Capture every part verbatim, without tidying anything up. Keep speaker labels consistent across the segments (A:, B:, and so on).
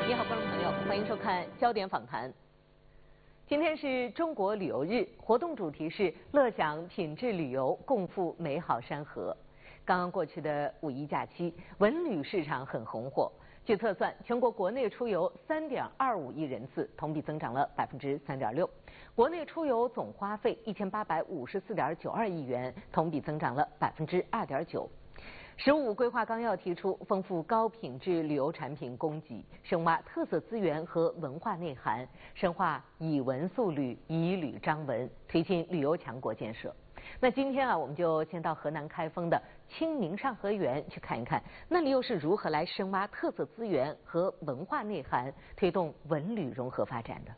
A: 你好，观众朋友，欢迎收看《焦点访谈》。今天是中国旅游日，活动主题是乐享品质旅游，共赴美好山河。刚刚过去的五一假期，文旅市场很红火。据测算，全国国内出游三点二五亿人次，同比增长了百分之三点六。国内出游总花费一千八百五十四点九二亿元，同比增长了百分之二点九。十五规划纲要提出，丰富高品质旅游产品供给，深挖特色资源和文化内涵，深化以文塑旅、以旅彰文，推进旅游强国建设。那今天啊，我们就先到河南开封的清明上河园去看一看，那里又是如何来深挖特色资源和文化内涵，推动文旅融合发展的。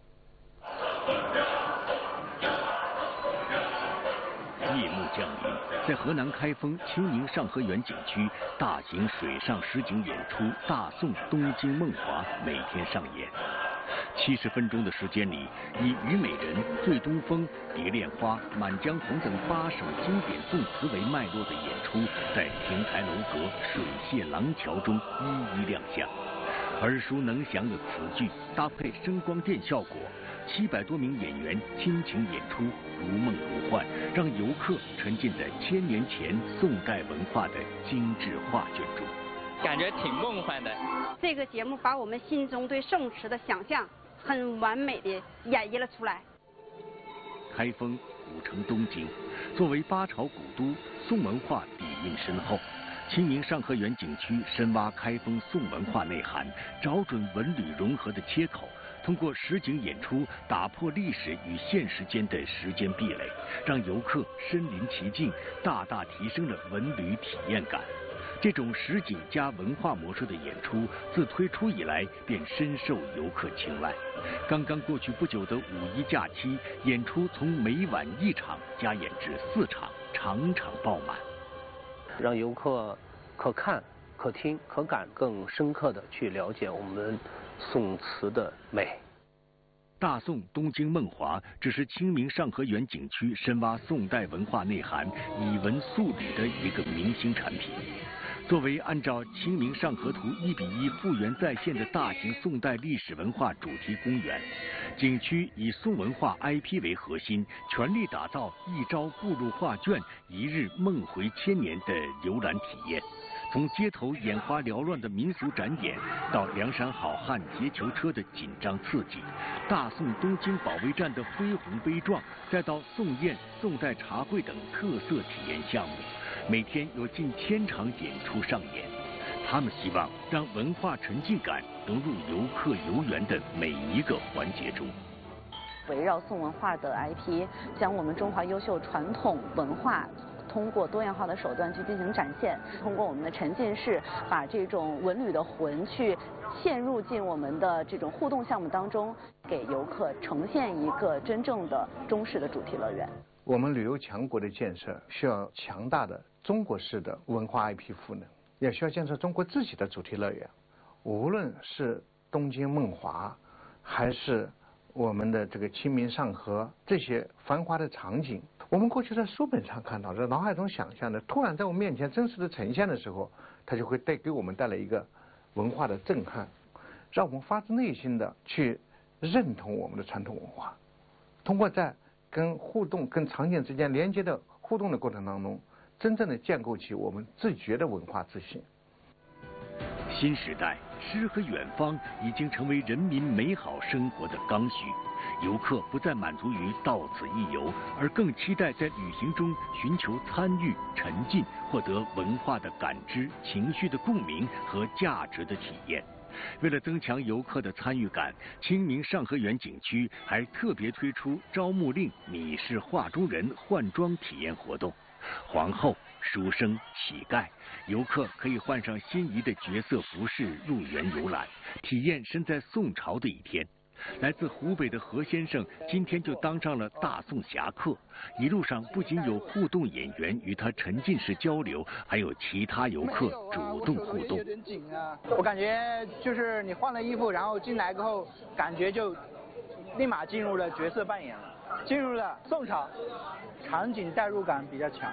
B: 夜幕降临，在河南开封清明上河园景区，大型水上实景演出《大宋东京梦华》每天上演。七十分钟的时间里，以《虞美人》《醉东风》《蝶恋花》《满江红》等八首经典宋词为脉络的演出，在亭台楼阁、水榭廊桥中一一亮相。耳熟能详的词句搭配声光电效果，七百多名演员倾情演出，如梦如幻，让游客沉浸在千年前宋代文化的精致画卷中，
C: 感觉挺梦幻的。
D: 这个节目把我们心中对宋词的想象很完美的演绎了出来。
B: 开封古城东京，作为八朝古都，宋文化底蕴深厚。清明上河园景区深挖开封宋文化内涵，找准文旅融合的切口，通过实景演出打破历史与现实间的时间壁垒，让游客身临其境，大大提升了文旅体验感。这种实景加文化模式的演出，自推出以来便深受游客青睐。刚刚过去不久的五一假期，演出从每晚一场加演至四场，场场爆满，
E: 让游客可看、可听、可感更深刻地去了解我们宋词的美。
B: 大宋东京梦华只是清明上河园景区深挖宋代文化内涵、以文塑旅的一个明星产品。作为按照《清明上河图》一比一复原再现的大型宋代历史文化主题公园，景区以宋文化 I P 为核心，全力打造一朝步入画卷，一日梦回千年的游览体验。从街头眼花缭乱的民俗展演，到梁山好汉劫囚车的紧张刺激，大宋东京保卫战的恢宏悲壮，再到宋宴、宋代茶会等特色体验项目，每天有近千场演出上演。他们希望让文化沉浸感融入游客游园的每一个环节中。
F: 围绕宋文化的 I P， 将我们中华优秀传统文化通过多样化的手段去进行展现，通过我们的沉浸式，把这种文旅的魂去嵌入进我们的这种互动项目当中，给游客呈现一个真正的中式的主题乐园。
G: 我们旅游强国的建设需要强大的中国式的文化 I P 赋能，也需要建设中国自己的主题乐园。无论是东京梦华，还是我们的这个清明上河这些繁华的场景，我们过去在书本上看到，在脑海中想象的，突然在我们面前真实的呈现的时候，它就会带给我们带来一个文化的震撼，让我们发自内心的去认同我们的传统文化。通过在跟互动、跟场景之间连接的互动的过程当中，真正的建构起我们自觉的文化自信。
B: 新时代，诗和远方已经成为人民美好生活的刚需。游客不再满足于到此一游，而更期待在旅行中寻求参与、沉浸，获得文化的感知、情绪的共鸣和价值的体验。为了增强游客的参与感，清明上河园景区还特别推出招募令你是画中人换装体验活动。皇后、书生、乞丐，游客可以换上心仪的角色服饰入园游览，体验身在宋朝的一天。来自湖北的何先生今天就当上了大宋侠客，一路上不仅有互动演员与他沉浸式交流，还有其他游客主动互动。
H: 有点紧啊，我感觉就是你换了衣服，然后进来之后，感觉就立马进入了角色扮演了，进入了宋朝，场景代入感比较强。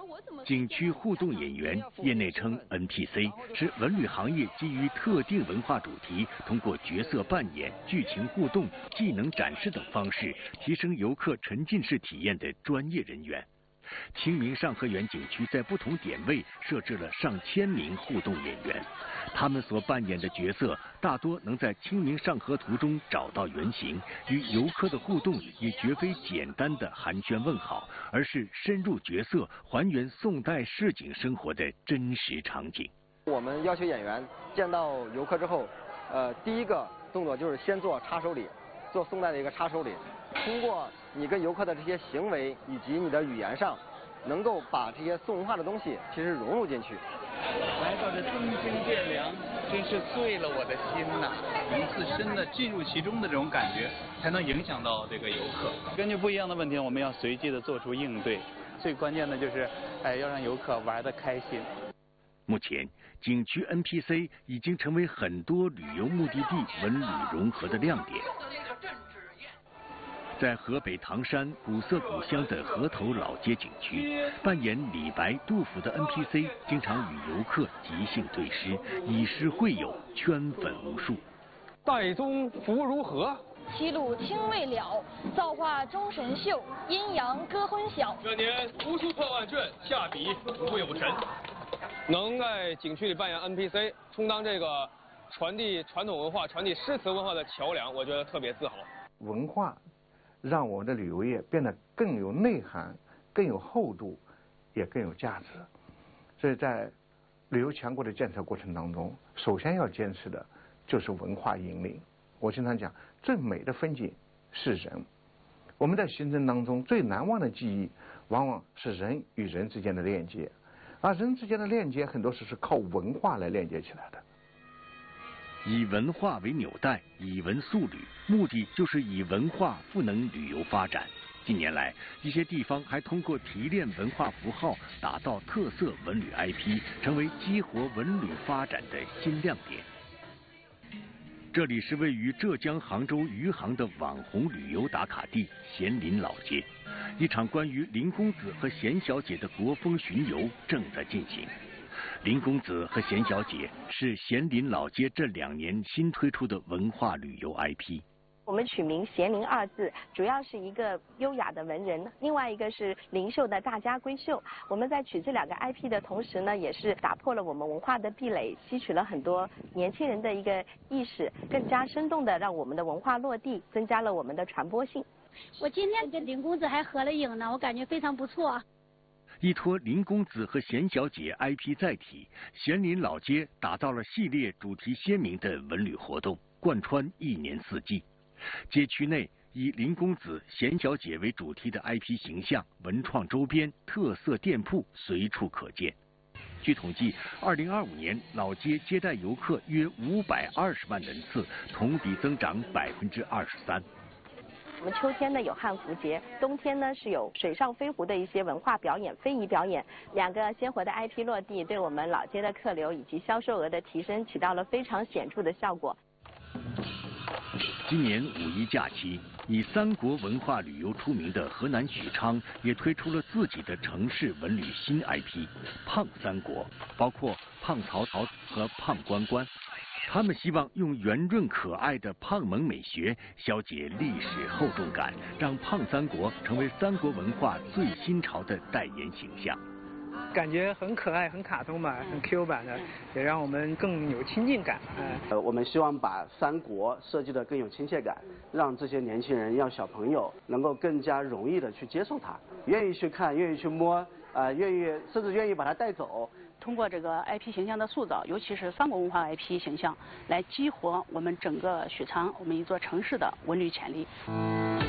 B: 景区互动演员，业内称 N P C， 是文旅行业基于特定文化主题，通过角色扮演、剧情互动、技能展示等方式，提升游客沉浸式体验的专业人员。清明上河园景区在不同点位设置了上千名互动演员，他们所扮演的角色大多能在清明上河图中找到原型，与游客的互动也绝非简单的寒暄问好，而是深入角色，还原宋代市井生活的真实场景。
I: 我们要求演员见到游客之后，呃，第一个动作就是先做插手礼，做宋代的一个插手礼。通过你跟游客的这些行为以及你的语言上，能够把这些宋文化的东西其实融入进去。
C: 来到这东京汴梁，真是醉了我的心呐！能自身的进入其中的这种感觉，才能影响到这个游客。根据不一样的问题，我们要随机的做出应对。最关键的就是，哎，要让游客玩得开心。
B: 目前，景区 N P C 已经成为很多旅游目的地文旅融合的亮点。在河北唐山古色古香的河头老街景区，扮演李白、杜甫的 N P C 经常与游客即兴对诗，以诗会友，圈粉无数。
J: 岱宗夫如何？
K: 齐鲁青未了，造化钟神秀，阴阳割昏晓。
J: 这年无书破万卷，下笔不会有神。能在景区里扮演 N P C， 充当这个传递传统文化、传递诗词文化的桥梁，我觉得特别自豪。
G: 文化让我们的旅游业变得更有内涵、更有厚度，也更有价值。所以在旅游强国的建设过程当中，首先要坚持的就是文化引领。我经常讲，最美的风景是人。我们在行程当中最难忘的记忆，往往是人与人之间的链接，而人之间的链接很多时是靠文化来链接起来的。
B: 以文化为纽带，以文塑旅，目的就是以文化赋能旅游发展。近年来，一些地方还通过提炼文化符号，打造特色文旅 I P， 成为激活文旅发展的新亮点。这里是位于浙江杭州余杭的网红旅游打卡地咸林老街，一场关于林公子和咸小姐的国风巡游正在进行。林公子和咸小姐是咸林老街这两年新推出的文化旅游 I P。
L: 我们取名咸林二字，主要是一个优雅的文人，另外一个是灵秀的大家闺秀。我们在取这两个 I P 的同时呢，也是打破了我们文化的壁垒，吸取了很多年轻人的一个意识，更加生动的让我们的文化落地，增加了我们的传播性。
K: 我今天跟林公子还合了影呢，我感觉非常不错。
B: 依托林公子和咸小姐 I P 载体，咸林老街打造了系列主题鲜明的文旅活动，贯穿一年四季。街区内以林公子、咸小姐为主题的 I P 形象、文创周边、特色店铺随处可见。据统计，二零二五年老街接待游客约五百二十万人次，同比增长百分之二十三。
L: 我们秋天呢有汉服节，冬天呢是有水上飞狐的一些文化表演、非遗表演，两个鲜活的 I P 落地，对我们老街的客流以及销售额的提升起到了非常显著的效果。
B: 今年五一假期，以三国文化旅游出名的河南许昌也推出了自己的城市文旅新 I P“ 胖三国”，包括胖曹操和胖关关。他们希望用圆润可爱的胖萌美学消解历史厚重感，让胖三国成为三国文化最新潮的代言形象。
H: 感觉很可爱、很卡通嘛，很 Q 版的，也让我们更有亲近感。嗯，
M: 呃，我们希望把三国设计得更有亲切感，让这些年轻人、让小朋友能够更加容易的去接受它，愿意去看，愿意去摸，呃，愿意甚至愿意把它带走。
D: 通过这个 I P 形象的塑造，尤其是三国文化 I P 形象，来激活我们整个许昌我们一座城市的文旅潜力。